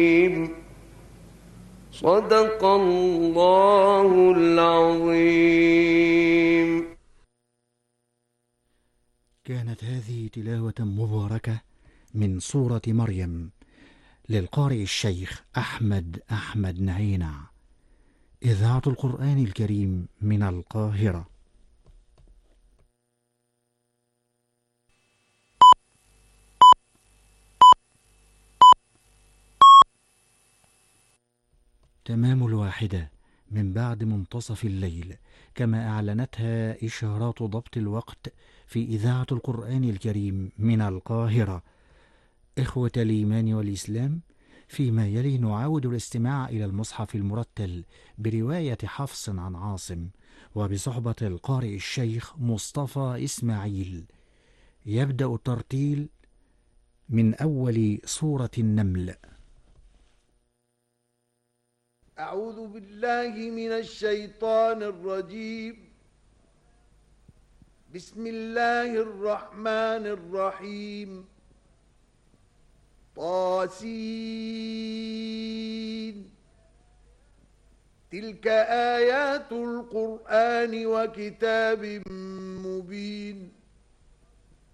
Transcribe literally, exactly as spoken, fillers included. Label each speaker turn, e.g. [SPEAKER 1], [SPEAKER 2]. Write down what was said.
[SPEAKER 1] صدق الله العظيم.
[SPEAKER 2] كانت هذه تلاوة مباركة من سورة مريم للقارئ الشيخ أحمد أحمد نعينع، إذاعة القرآن الكريم من القاهرة. تمام الواحدة من بعد منتصف الليل، كما أعلنتها إشارات ضبط الوقت في إذاعة القرآن الكريم من القاهرة. إخوة الإيمان والإسلام، فيما يلي نعاود الاستماع إلى المصحف المرتل برواية حفص عن عاصم وبصحبة القارئ الشيخ مصطفى إسماعيل. يبدأ الترتيل من أول سورة النمل.
[SPEAKER 3] أعوذ بالله من الشيطان الرجيم. بسم الله الرحمن الرحيم. طاسين. تلك آيات القرآن وكتاب مبين.